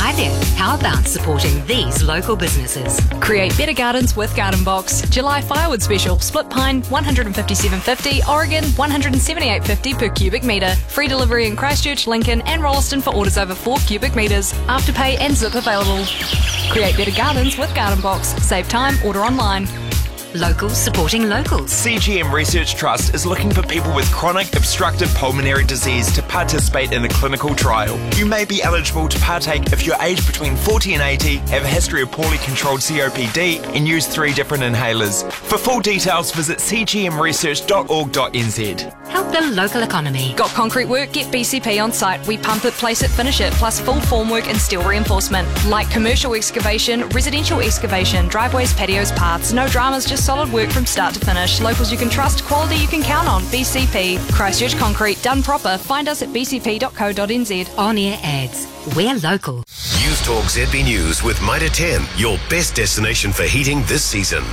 Hi there, how about supporting these local businesses? Create better gardens with Garden Box. July firewood special. Split pine $157.50, Oregon $178.50 per cubic metre. Free delivery in Christchurch, Lincoln and Rolliston for orders over 4 cubic metres. Afterpay and zip available. Create better gardens with Garden Box. Save time, order online. Locals supporting locals. CGM Research Trust is looking for people with chronic obstructive pulmonary disease to participate in a clinical trial. You may be eligible to partake if you're aged between 40 and 80, have a history of poorly controlled COPD, and use 3 different inhalers. For full details, visit cgmresearch.org.nz. Help the local economy. Got concrete work? Get BCP on site. We pump it, place it, finish it, plus full formwork and steel reinforcement. Like commercial excavation, residential excavation, driveways, patios, paths. No dramas, just solid work from start to finish. Locals you can trust, quality you can count on. BCP. Christchurch Concrete, done proper. Find us at bcp.co.nz. On-air ads. We're local. News Talk ZB News with Mitre 10, your best destination for heating this season.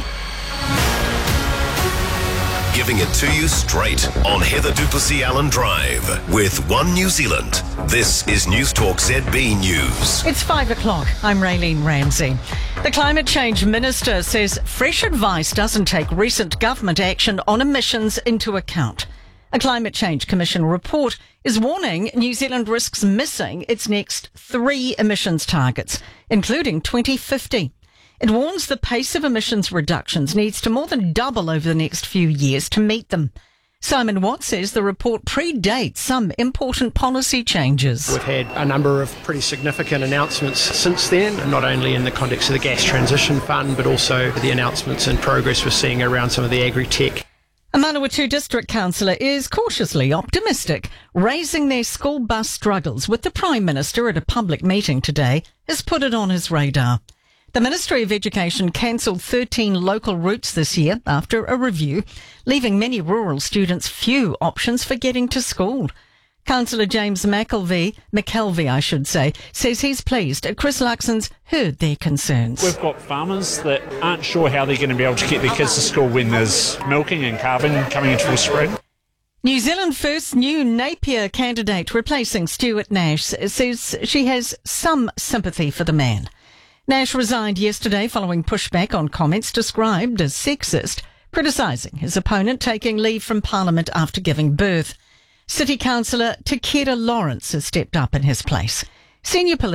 Giving it to you straight on Heather Duplessis Allen Drive with One New Zealand. This is News Talk ZB News. It's 5 o'clock. I'm Raylene Ramsey. The Climate Change Minister says fresh advice doesn't take recent government action on emissions into account. A Climate Change Commission report is warning New Zealand risks missing its next 3 emissions targets, including 2050. It warns the pace of emissions reductions needs to more than double over the next few years to meet them. Simon Watt says the report predates some important policy changes. We've had a number of pretty significant announcements since then, not only in the context of the Gas Transition Fund, but also the announcements and progress we're seeing around some of the agri-tech. A Manawatu district councillor is cautiously optimistic. Raising their school bus struggles with the Prime Minister at a public meeting today has put it on his radar. The Ministry of Education cancelled 13 local routes this year after a review, leaving many rural students few options for getting to school. Councillor James McKelvey, says he's pleased Chris Luxon's heard their concerns. We've got farmers that aren't sure how they're going to be able to get their kids to school when there's milking and calving coming into full spring. New Zealand First's new Napier candidate replacing Stuart Nash says she has some sympathy for the man. Nash resigned yesterday following pushback on comments described as sexist, criticising his opponent taking leave from Parliament after giving birth. City Councillor Takeda Lawrence has stepped up in his place. Senior